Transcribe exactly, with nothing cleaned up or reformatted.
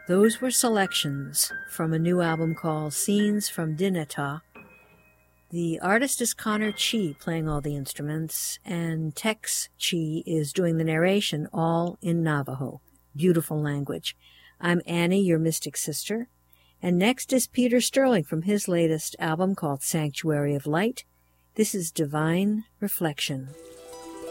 Those were selections from a new album called Scenes from Dineta. The artist is Connor Chi playing all the instruments, and Tex Chi is doing the narration, all in Navajo. Beautiful language. I'm Annie, your mystic sister. And next is Peter Sterling from his latest album called Sanctuary of Light. This is Divine Reflection.